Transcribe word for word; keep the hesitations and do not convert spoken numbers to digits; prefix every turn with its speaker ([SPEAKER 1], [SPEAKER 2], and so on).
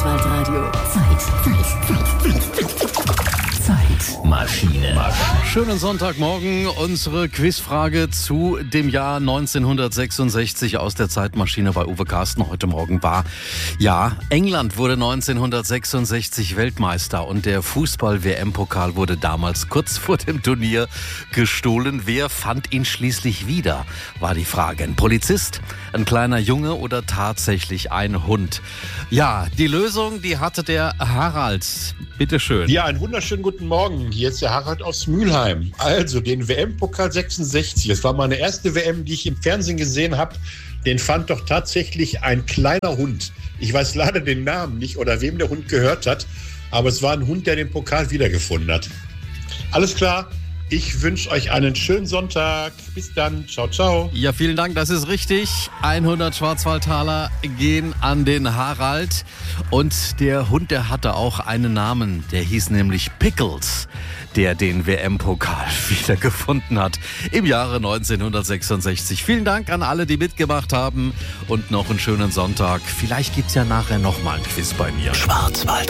[SPEAKER 1] Schwarzwaldradio. Zeit, Zeit, Zeit, Zeitmaschine.
[SPEAKER 2] Schönen Sonntagmorgen. Unsere Quizfrage zu dem Jahr neunzehnhundertsechsundsechzig aus der Zeitmaschine bei Uwe Carsten heute Morgen war: Ja, England wurde neunzehnhundertsechsundsechzig Weltmeister und der Fußball-W M-Pokal wurde damals kurz vor dem Turnier gestohlen. Wer fand ihn schließlich wieder, war die Frage. Ein Polizist, ein kleiner Junge oder tatsächlich ein Hund? Ja, die Lösung, die hatte der Harald. Bitte schön.
[SPEAKER 3] Ja, einen wunderschönen guten Morgen. Hier ist der Harald aus Mülheim. Also den W M-Pokal sechsundsechzig, das war meine erste W M, die ich im Fernsehen gesehen habe. Den fand doch tatsächlich ein kleiner Hund. Ich weiß leider den Namen nicht oder wem der Hund gehört hat, aber es war ein Hund, der den Pokal wiedergefunden hat. Alles klar. Ich wünsche euch einen schönen Sonntag. Bis dann. Ciao, ciao.
[SPEAKER 2] Ja, vielen Dank, das ist richtig. hundert Schwarzwaldtaler gehen an den Harald. Und der Hund, der hatte auch einen Namen. Der hieß nämlich Pickles, der den W M-Pokal wiedergefunden hat im Jahre neunzehnhundertsechsundsechzig. Vielen Dank an alle, die mitgemacht haben. Und noch einen schönen Sonntag. Vielleicht gibt's ja nachher noch mal ein Quiz bei mir.
[SPEAKER 1] Schwarzwald.